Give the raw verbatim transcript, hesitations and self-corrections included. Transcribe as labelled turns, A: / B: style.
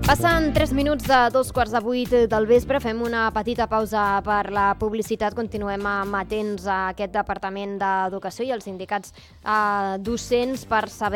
A: Passen tres minuts de dos quarts de vuit del vespre, fem una petita pausa per la publicitat, continuem atents a aquest Departament d'Educació i els sindicats eh, docents per saber